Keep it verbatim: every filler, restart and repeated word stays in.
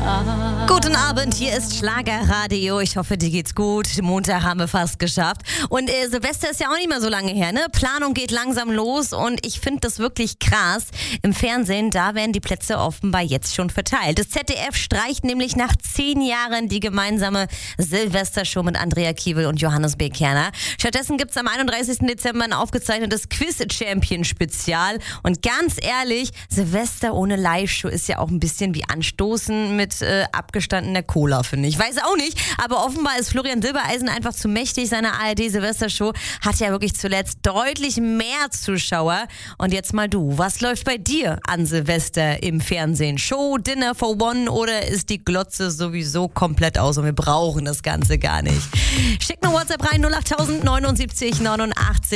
Guten Abend, hier ist Schlagerradio. Ich hoffe, dir geht's gut. Montag haben wir fast geschafft. Und äh, Silvester ist ja auch nicht mehr so lange her, ne? Planung geht langsam los und ich finde das wirklich krass. Im Fernsehen, da werden die Plätze offenbar jetzt schon verteilt. Das Z D F streicht nämlich nach zehn Jahren die gemeinsame Silvestershow mit Andrea Kiewel und Johannes B. Kerner. Stattdessen gibt's am einunddreißigsten Dezember ein aufgezeichnetes Quiz-Champion-Spezial. Und ganz ehrlich, Silvester ohne Live-Show ist ja auch ein bisschen wie Anstoßen mit äh, abgestandener Cola, finde ich. Weiß auch nicht, aber offenbar ist Florian Silbereisen einfach zu mächtig. Seine A R D-Silvestershow hat ja wirklich zuletzt deutlich mehr Zuschauer. Und jetzt mal du, was läuft bei dir an Silvester im Fernsehen? Show, Dinner for One oder ist die Glotze sowieso komplett aus und wir brauchen das Ganze gar nicht? Schick eine WhatsApp rein, null acht neunundsiebzig neunundachtzig